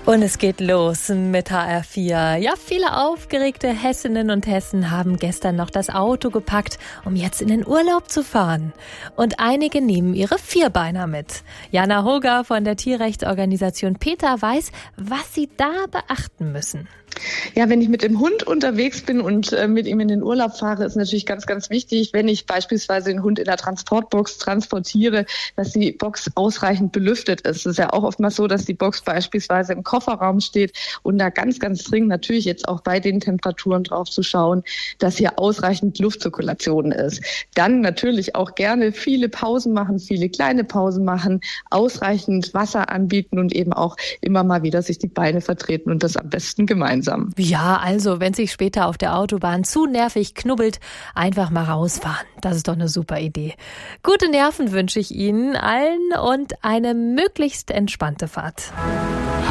Und es geht los mit HR4. Ja, viele aufgeregte Hessinnen und Hessen haben gestern noch das Auto gepackt, um jetzt in den Urlaub zu fahren. Und einige nehmen ihre Vierbeiner mit. Jana Hoger von der Tierrechtsorganisation PETA weiß, was sie da beachten müssen. Ja, wenn ich mit dem Hund unterwegs bin und mit ihm in den Urlaub fahre, ist natürlich ganz, ganz wichtig, wenn ich beispielsweise den Hund in der Transportbox transportiere, dass die Box ausreichend belüftet ist. Es ist ja auch oftmals so, dass die Box beispielsweise im Kofferraum steht und da ganz, ganz dringend natürlich jetzt auch bei den Temperaturen drauf zu schauen, dass hier ausreichend Luftzirkulation ist. Dann natürlich auch gerne viele Pausen machen, viele kleine Pausen machen, ausreichend Wasser anbieten und eben auch immer mal wieder sich die Beine vertreten und das am besten gemeinsam. Ja, also wenn sich später auf der Autobahn zu nervig knubbelt, einfach mal rausfahren. Das ist doch eine super Idee. Gute Nerven wünsche ich Ihnen allen und eine möglichst entspannte Fahrt.